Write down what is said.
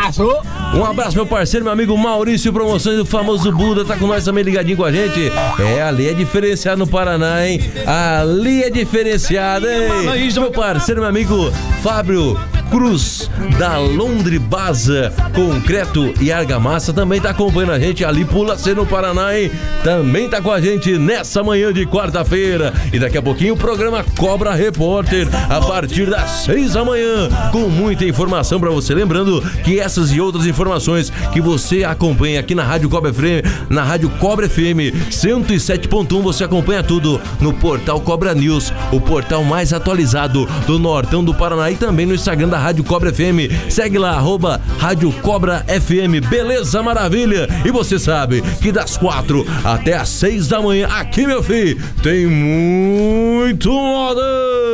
abraço. Um abraço, meu parceiro, meu amigo Maurício Promoções, do famoso Buda, tá com nós também ligadinho com a gente. Ali é diferenciado no Paraná, hein? Ali é diferenciado, hein? Meu parceiro, meu amigo Fábio Cruz, da Londribasa Concreto e Argamassa, também tá acompanhando a gente. Ali Pula C no Paraná, hein? Também tá com a gente nessa manhã de quarta-feira. E daqui a pouquinho o programa Cobra Repórter, a partir das 6 da manhã, com muita informação pra você. Lembrando que essas e outras informações que você acompanha aqui na Rádio Cobra FM, na Rádio Cobra FM 107.1, você acompanha tudo no portal Cobra News, o portal mais atualizado do Nortão do Paraná, e também no Instagram da Rádio Cobra FM. Segue lá, @Rádio Cobra FM, beleza, maravilha? E você sabe que das 4 até as 6 da manhã, aqui, meu filho, tem muito moda.